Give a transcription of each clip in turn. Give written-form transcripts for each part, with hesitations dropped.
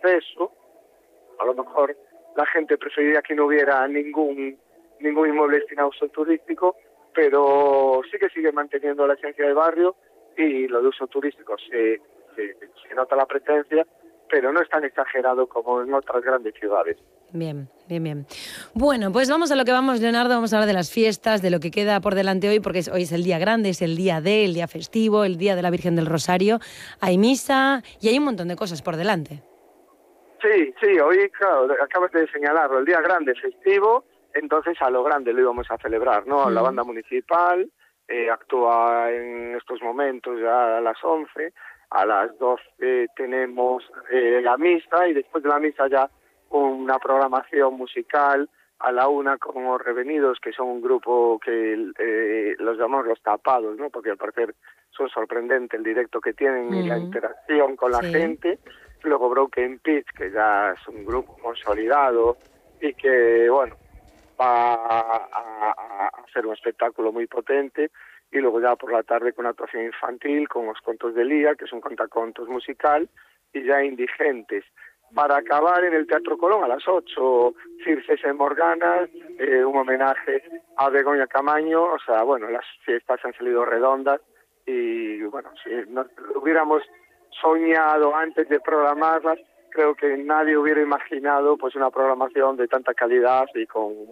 acceso. A lo mejor la gente preferiría que no hubiera ningún inmueble destinado a uso turístico, pero sí que sigue manteniendo la esencia del barrio, y lo de uso turístico se nota la presencia, pero no es tan exagerado como en otras grandes ciudades. Bien. Bueno, pues vamos a lo que vamos, Leonardo. Vamos a hablar de las fiestas, de lo que queda por delante hoy, porque hoy es el día grande, es el día el día festivo, el día de la Virgen del Rosario. Hay misa y hay un montón de cosas por delante. Sí, hoy, claro, acabas de señalarlo, el día grande festivo, entonces a lo grande lo íbamos a celebrar, ¿no? La banda municipal actúa en estos momentos ya a las 11, a las 12 tenemos la misa, y después de la misa ya una programación musical a la 1 con los Revenidos, que son un grupo que los llamamos Los Tapados, ¿no? Porque al parecer son sorprendente el directo que tienen y la interacción con la gente. Luego Broken Pitch, que ya es un grupo consolidado y que, bueno, va a hacer un espectáculo muy potente. Y luego ya por la tarde con actuación infantil, con los Contos de Lía, que es un contacontos musical, y ya Indigentes. Para acabar en el Teatro Colón a las 8, Circes en Morgana, un homenaje a Begoña Camaño. O sea, bueno, las fiestas han salido redondas, y bueno, si no hubiéramos soñado antes de programarlas, creo que nadie hubiera imaginado pues una programación de tanta calidad y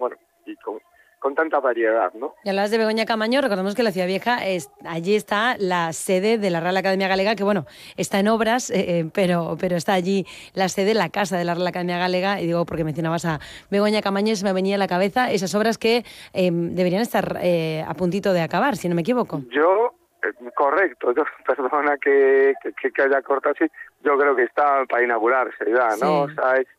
con tanta variedad, ¿no? Y hablas de Begoña Camaño, recordemos que la Ciudad Vieja, allí está la sede de la Real Academia Galega, que bueno, está en obras, pero está allí la sede, la casa de la Real Academia Galega, y digo porque mencionabas a Begoña Camaño y se me venía a la cabeza esas obras que deberían estar a puntito de acabar, si no me equivoco. Correcto, perdona que haya cortado así, yo creo que está para inaugurarse ya, ¿no? Sí. O sea, es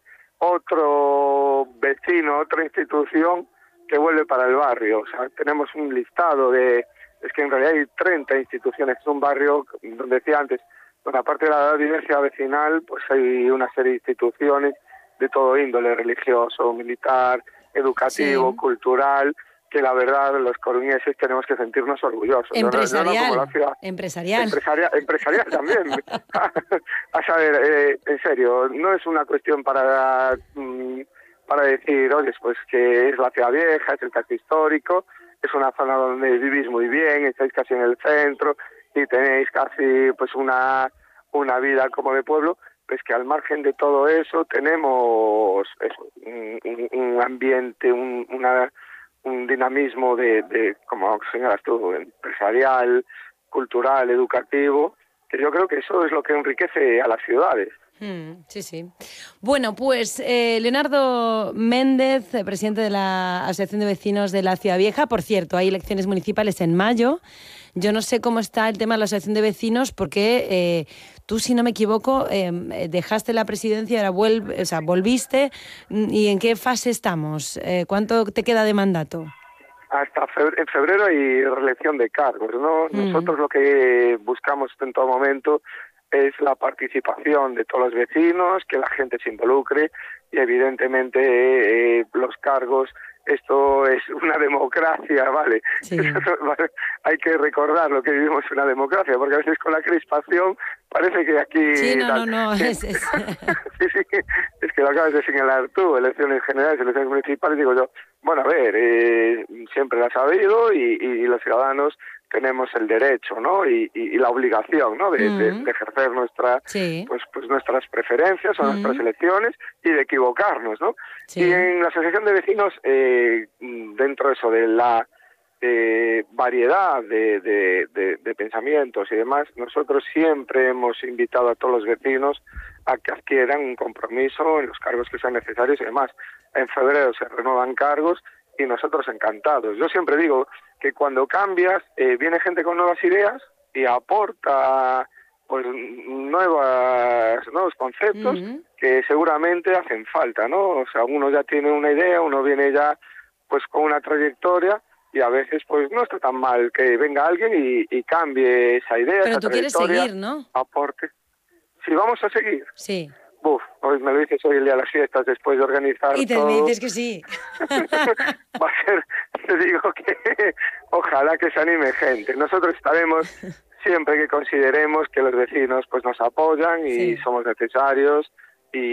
otro vecino, otra institución que vuelve para el barrio. O sea, tenemos un listado es que en realidad hay 30 instituciones, es un barrio, donde decía antes, bueno, aparte de la diversidad vecinal, pues hay una serie de instituciones de todo índole, religioso, militar, educativo, cultural, que la verdad los coruñeses tenemos que sentirnos orgullosos. Empresarial, no como la ciudad. Empresarial También. A saber, en serio, no es una cuestión para decir, oye, pues que es la Ciudad Vieja, es el casco histórico, es una zona donde vivís muy bien, estáis casi en el centro y tenéis casi pues una vida como de pueblo. Pues que al margen de todo eso tenemos un ambiente, un dinamismo de, como señalas tú, empresarial, cultural, educativo, que yo creo que eso es lo que enriquece a las ciudades. Sí. Bueno, pues Leonardo Méndez, presidente de la Asociación de Vecinos de la Ciudad Vieja. Por cierto, hay elecciones municipales en mayo. Yo no sé cómo está el tema de la Asociación de Vecinos, porque tú, si no me equivoco, dejaste la presidencia, ahora volviste. ¿Y en qué fase estamos? ¿Cuánto te queda de mandato? Hasta en febrero hay reelección de cargos, ¿no? Nosotros lo que buscamos en todo momento es la participación de todos los vecinos, que la gente se involucre, y evidentemente los cargos, esto es una democracia, ¿vale? Sí. Hay que recordar lo que vivimos en una democracia, porque a veces con la crispación parece que aquí... Sí, no, es... Sí, es que lo acabas de señalar tú, elecciones generales, elecciones municipales, digo yo, bueno, a ver, siempre las ha habido, y los ciudadanos tenemos el derecho, ¿no? Y la obligación, ¿no? De ejercer nuestras preferencias o nuestras elecciones, y de equivocarnos, ¿no? Sí. Y en la Asociación de Vecinos, dentro de eso, de la variedad de pensamientos y demás, nosotros siempre hemos invitado a todos los vecinos a que adquieran un compromiso en los cargos que sean necesarios y demás. En febrero se renuevan cargos y nosotros encantados. Yo siempre digo que cuando cambias, viene gente con nuevas ideas y aporta pues nuevos conceptos que seguramente hacen falta, ¿no? O sea, uno ya tiene una idea, uno viene ya pues con una trayectoria, y a veces pues no está tan mal que venga alguien y cambie esa idea, pero esa tú quieres seguir, ¿no? Aporte. Si vamos a seguir. Sí. Hoy me lo dices hoy el día de las fiestas, después de organizar y todo. Me dices que sí. Va a ser, te digo que ojalá que se anime gente. Nosotros estaremos siempre que consideremos que los vecinos pues nos apoyan y somos necesarios,